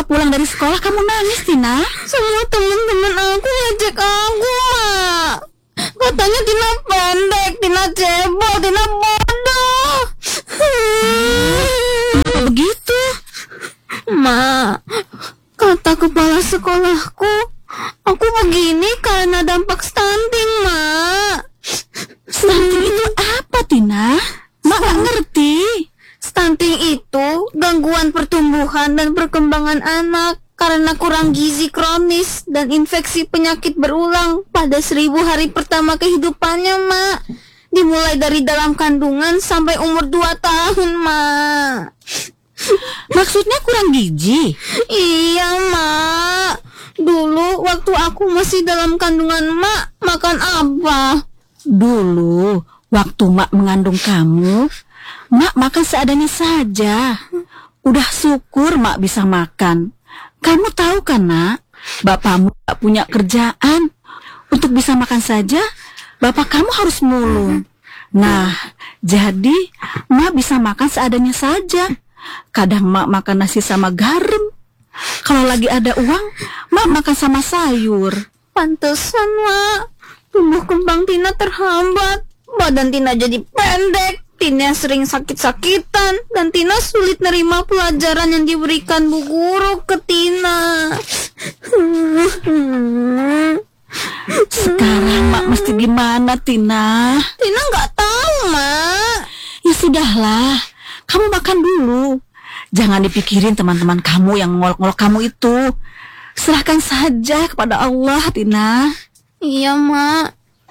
Mak pulang dari sekolah kamu nangis, Tina. Semua teman-teman aku ngejek aku, Mak. Katanya Tina pendek, Tina cebol, Tina bodoh. Kenapa begitu? Mak, kata kepala sekolahku, aku begini karena dampak stunting, Mak. Stunting itu apa, Tina? Mak gak ngerti. Stunting itu gangguan pertumbuhan dan perkembangan anak karena kurang gizi kronis dan infeksi penyakit berulang pada 1000 hari pertama kehidupannya, Mak. Dimulai dari dalam kandungan sampai umur 2 tahun, Mak. Maksudnya kurang gizi? Iya, Mak. Dulu waktu aku masih dalam kandungan Mak, makan apa? Dulu, waktu Mak mengandung kamu, Mak makan seadanya saja. Udah syukur Mak bisa makan. Kamu tahu kan, Nak? Bapakmu gak punya kerjaan. Untuk bisa makan saja, bapak kamu harus mulung. Nah, jadi Mak bisa makan seadanya saja. Kadang Mak makan nasi sama garam. Kalau lagi ada uang, Mak makan sama sayur. Pantesan, Mak. Tumbuh kembang Tina terhambat. Badan Tina jadi pendek. Tina sering sakit-sakitan. Dan Tina sulit nerima pelajaran yang diberikan bu guru ke Tina. Sekarang Mak mesti gimana, Tina? Tina nggak tahu, Mak. Ya sudahlah, kamu makan dulu. Jangan dipikirin teman-teman kamu yang ngolok-ngolok kamu itu. Serahkan saja kepada Allah, Tina. Iya, Mak.